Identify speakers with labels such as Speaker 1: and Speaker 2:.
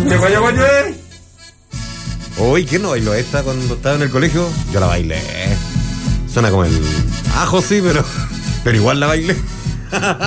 Speaker 1: Uy, ¿quién no bailó esta cuando estaba en el colegio? Yo la bailé. Suena como el ajo, sí, pero igual la bailé.